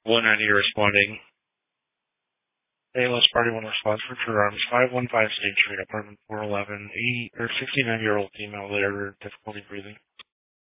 190 responding. ALS Party 1 response for True Arms, 515 State Street, apartment 411, 69-year-old female there, difficulty breathing.